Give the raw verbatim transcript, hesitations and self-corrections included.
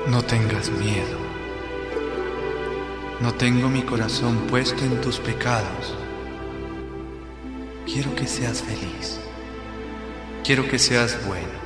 No tengas miedo. No tengo mi corazón puesto en tus pecados. Quiero que seas feliz. Quiero que seas bueno.